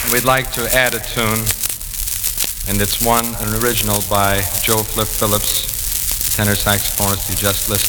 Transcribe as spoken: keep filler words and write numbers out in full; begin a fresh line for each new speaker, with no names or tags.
We'd like to add a tune, and it's one, an original by Joe Flip Phillips, tenor saxophonist you just listened